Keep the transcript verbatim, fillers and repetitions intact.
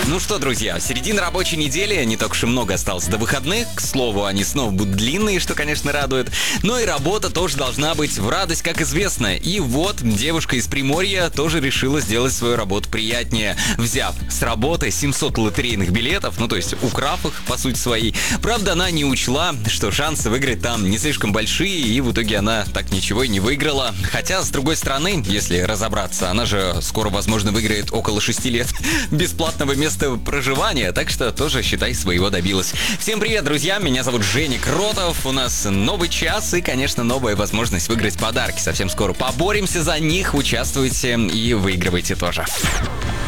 Ну что, друзья, середина рабочей недели, не так уж и много осталось до выходных. К слову, они снова будут длинные, что, конечно, радует. Но и работа тоже должна быть в радость, как известно. И вот девушка из Приморья тоже решила сделать свою работу приятнее, взяв с работы семьсот лотерейных билетов, ну то есть украв их, по сути своей. Правда, она не учла, что шансы выиграть там не слишком большие, и в итоге она так ничего и не выиграла. Хотя, с другой стороны, если разобраться, она же скоро, возможно, выиграет около шести лет бесплатного места проживания, так что тоже, считай, своего добилась. Всем привет, друзья, меня зовут Женя Кротов, у нас новый час и, конечно, новая возможность выиграть подарки. Совсем скоро поборемся за них, участвуйте и выигрывайте тоже.